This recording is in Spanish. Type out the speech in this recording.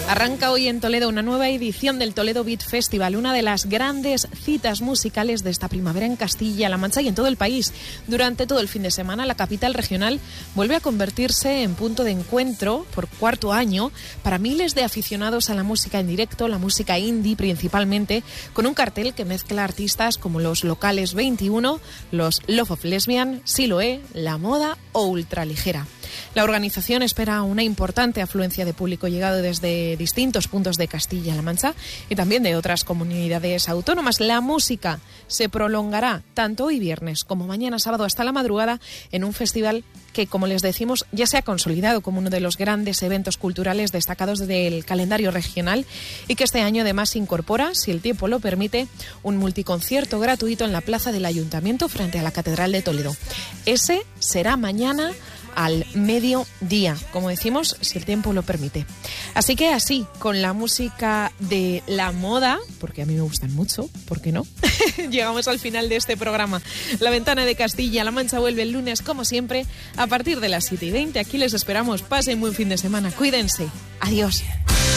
Arranca hoy en Toledo una nueva edición del Toledo Beat Festival, una de las grandes citas musicales de esta primavera en Castilla-La Mancha y en todo el país. Durante todo el fin de semana, la capital regional vuelve a convertirse en punto de encuentro por cuarto año para miles de aficionados a la música en directo, la música indie principalmente, con un cartel que mezcla artistas como los Locales 21, los Love of Lesbian, Siloé, La Moda o Ultraligera. La organización espera una importante afluencia de público llegado desde distintos puntos de Castilla-La Mancha y también de otras comunidades autónomas. La música se prolongará tanto hoy viernes como mañana sábado hasta la madrugada en un festival que, como les decimos, ya se ha consolidado como uno de los grandes eventos culturales destacados del calendario regional y que este año además incorpora, si el tiempo lo permite, un multiconcierto gratuito en la plaza del Ayuntamiento frente a la Catedral de Toledo. Ese será mañana al mediodía, como decimos, si el tiempo lo permite. Así que así, con la música de La Moda, porque a mí me gustan mucho, ¿por qué no? Llegamos al final de este programa. La Ventana de Castilla-La Mancha vuelve el lunes, como siempre, a partir de las 7:20. Aquí les esperamos. Pasen buen fin de semana. Cuídense. Adiós.